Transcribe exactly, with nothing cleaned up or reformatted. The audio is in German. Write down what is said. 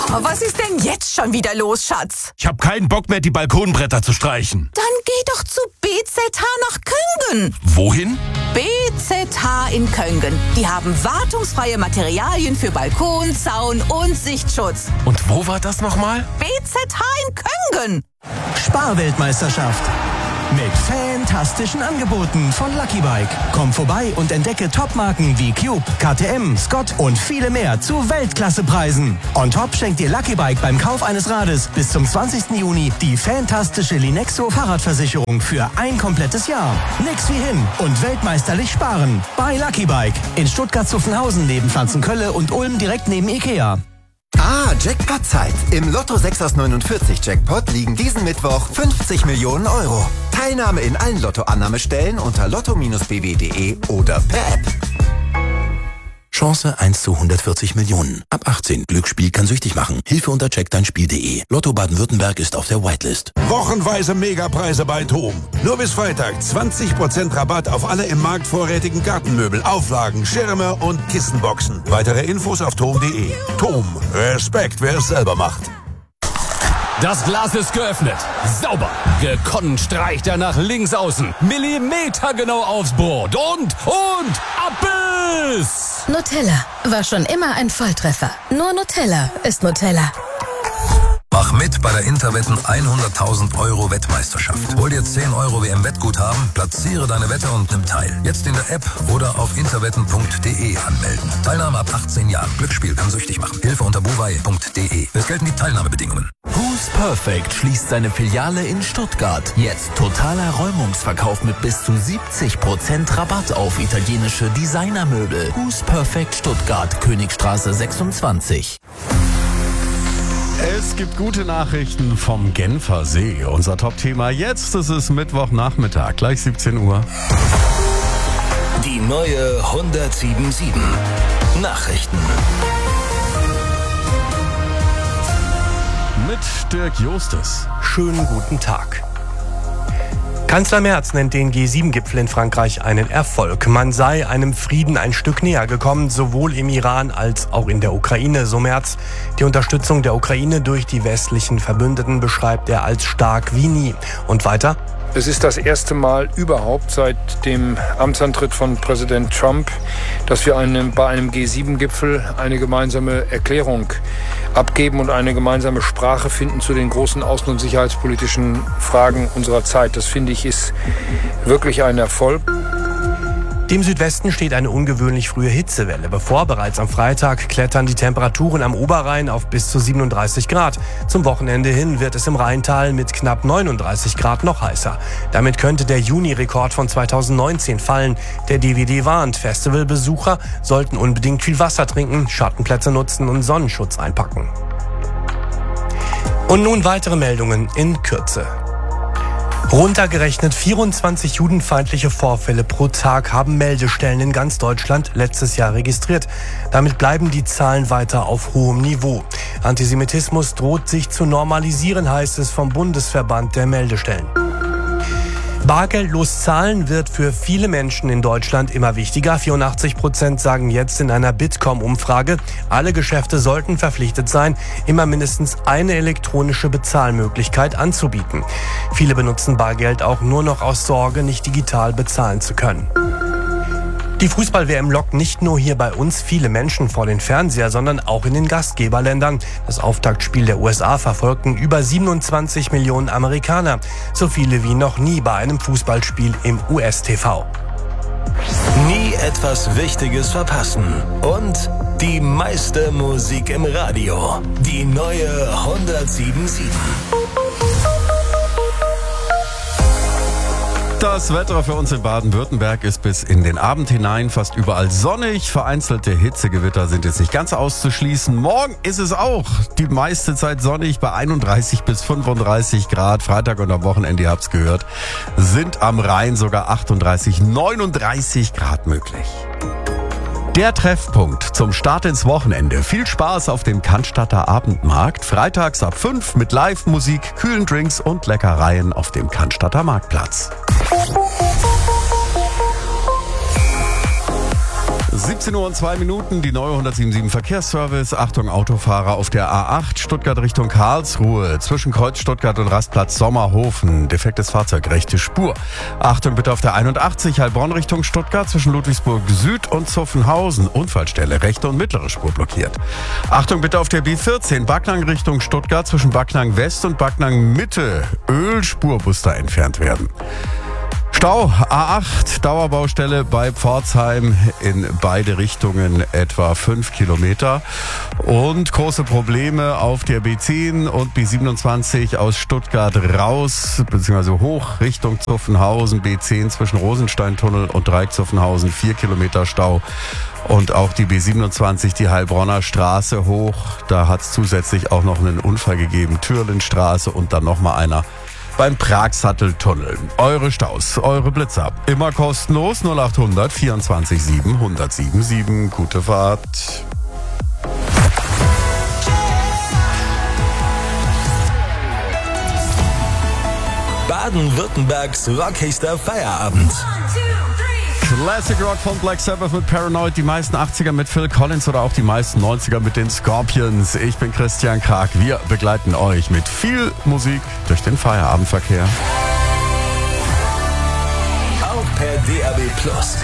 Was ist denn jetzt schon wieder los, Schatz? Ich habe keinen Bock mehr, die Balkonbretter zu streichen. Dann geh doch zu B Z H nach Köngen. Wohin? B Z H in Köngen. Die haben wartungsfreie Materialien für Balkon, Zaun und Sichtschutz. Und wo war das nochmal? B Z H in Köngen. Sparweltmeisterschaft. Mit fantastischen Angeboten von Lucky Bike. Komm vorbei und entdecke Topmarken wie Cube, K T M, Scott und viele mehr zu Weltklassepreisen. On top schenkt dir Lucky Bike beim Kauf eines Rades bis zum zwanzigsten Juni die fantastische Linexo Fahrradversicherung für ein komplettes Jahr. Nix wie hin und weltmeisterlich sparen. Bei Lucky Bike in Stuttgart-Zuffenhausen neben Pflanzenkölle und Ulm direkt neben Ikea. Ah, Jackpot-Zeit. Im Lotto sechs aus neunundvierzig Jackpot liegen diesen Mittwoch fünfzig Millionen Euro. Teilnahme in allen Lotto-Annahmestellen unter lotto Bindestrich b w punkt de oder per App. Chance eins zu hundertvierzig Millionen. Ab achtzehn. Glücksspiel kann süchtig machen. Hilfe unter check dein spiel punkt de. Lotto Baden-Württemberg ist auf der Whitelist. Wochenweise Megapreise bei TOM. Nur bis Freitag zwanzig Prozent Rabatt auf alle im Markt vorrätigen Gartenmöbel, Auflagen, Schirme und Kissenboxen. Weitere Infos auf tom punkt de. TOM. Respekt, wer es selber macht. Das Glas ist geöffnet. Sauber. Gekonnt streicht er nach links außen. Millimetergenau aufs Brot. Und, und, Abbiss! Nutella war schon immer ein Volltreffer. Nur Nutella ist Nutella. Mach mit bei der Interwetten hunderttausend Euro Wettmeisterschaft. Hol dir zehn Euro W M-Wettguthaben, platziere deine Wette und nimm teil. Jetzt in der App oder auf interwetten punkt de anmelden. Teilnahme ab achtzehn Jahren. Glücksspiel kann süchtig machen. Hilfe unter buwei punkt de. Es gelten die Teilnahmebedingungen. Who's Perfect schließt seine Filiale in Stuttgart. Jetzt totaler Räumungsverkauf mit bis zu siebzig Prozent Rabatt auf italienische Designermöbel. Who's Perfect Stuttgart, Königstraße sechsundzwanzig. Es gibt gute Nachrichten vom Genfer See. Unser Top-Thema jetzt, es ist Mittwochnachmittag, gleich siebzehn Uhr. Die neue hundertsiebenundsiebzig Nachrichten. Mit Dirk Justus. Schönen guten Tag. Kanzler Merz nennt den G sieben Gipfel in Frankreich einen Erfolg. Man sei einem Frieden ein Stück näher gekommen, sowohl im Iran als auch in der Ukraine, so Merz. Die Unterstützung der Ukraine durch die westlichen Verbündeten beschreibt er als stark wie nie. Und weiter? Es ist das erste Mal überhaupt seit dem Amtsantritt von Präsident Trump, dass wir einem, bei einem G sieben Gipfel eine gemeinsame Erklärung abgeben und eine gemeinsame Sprache finden zu den großen außen- und sicherheitspolitischen Fragen unserer Zeit. Das, finde ich, ist wirklich ein Erfolg. Dem Südwesten steht eine ungewöhnlich frühe Hitzewelle bevor. Bereits am Freitag klettern die Temperaturen am Oberrhein auf bis zu siebenunddreißig Grad. Zum Wochenende hin wird es im Rheintal mit knapp neununddreißig Grad noch heißer. Damit könnte der Juni-Rekord von zweitausendneunzehn fallen. Der D W D warnt, Festivalbesucher sollten unbedingt viel Wasser trinken, Schattenplätze nutzen und Sonnenschutz einpacken. Und nun weitere Meldungen in Kürze. Runtergerechnet vierundzwanzig judenfeindliche Vorfälle pro Tag haben Meldestellen in ganz Deutschland letztes Jahr registriert. Damit bleiben die Zahlen weiter auf hohem Niveau. Antisemitismus droht sich zu normalisieren, heißt es vom Bundesverband der Meldestellen. Bargeldlos zahlen wird für viele Menschen in Deutschland immer wichtiger. vierundachtzig Prozent sagen jetzt in einer Bitkom-Umfrage, alle Geschäfte sollten verpflichtet sein, immer mindestens eine elektronische Bezahlmöglichkeit anzubieten. Viele benutzen Bargeld auch nur noch aus Sorge, nicht digital bezahlen zu können. Die Fußball-W M lockt nicht nur hier bei uns viele Menschen vor den Fernseher, sondern auch in den Gastgeberländern. Das Auftaktspiel der U S A verfolgten über siebenundzwanzig Millionen Amerikaner. So viele wie noch nie bei einem Fußballspiel im U S-T V. Nie etwas Wichtiges verpassen. Und die meiste Musik im Radio. Die neue hundertsiebenundsiebzig. Das Wetter für uns in Baden-Württemberg ist bis in den Abend hinein fast überall sonnig. Vereinzelte Hitzegewitter sind jetzt nicht ganz auszuschließen. Morgen ist es auch die meiste Zeit sonnig bei einunddreißig bis fünfunddreißig Grad. Freitag und am Wochenende, ihr habt's gehört, sind am Rhein sogar achtunddreißig, neununddreißig Grad möglich. Der Treffpunkt zum Start ins Wochenende. Viel Spaß auf dem Cannstatter Abendmarkt. Freitags ab fünf mit Live-Musik, kühlen Drinks und Leckereien auf dem Cannstatter Marktplatz. siebzehn Uhr und zwei Minuten, die neue hundertsiebenundsiebzig Verkehrsservice. Achtung, Autofahrer auf der A acht, Stuttgart Richtung Karlsruhe. Zwischen Kreuz Stuttgart und Rastplatz Sommerhofen. Defektes Fahrzeug, rechte Spur. Achtung bitte auf der einundachtzig, Heilbronn Richtung Stuttgart. Zwischen Ludwigsburg Süd und Zuffenhausen. Unfallstelle, rechte und mittlere Spur blockiert. Achtung bitte auf der B vierzehn, Backnang Richtung Stuttgart. Zwischen Backnang West und Backnang Mitte. Ölspur muss da entfernt werden. Stau, A acht, Dauerbaustelle bei Pforzheim in beide Richtungen etwa fünf Kilometer. Und große Probleme auf der B zehn und B siebenundzwanzig aus Stuttgart raus, beziehungsweise hoch Richtung Zuffenhausen. B zehn zwischen Rosensteintunnel und Dreieck Zuffenhausen, vier Kilometer Stau. Und auch die B siebenundzwanzig, die Heilbronner Straße hoch. Da hat es zusätzlich auch noch einen Unfall gegeben. Türlenstraße und dann nochmal einer beim Pragsatteltunnel. Eure Staus, eure Blitzer. Immer kostenlos. null achthundert vierundzwanzig sieben hundertsiebenundsieben. Gute Fahrt. Baden-Württembergs rockigster Feierabend. Classic Rock von Black Sabbath mit Paranoid, die meisten achtziger mit Phil Collins oder auch die meisten neunziger mit den Scorpions. Ich bin Christian Krag. Wir begleiten euch mit viel Musik durch den Feierabendverkehr. Auch per D A B Plus.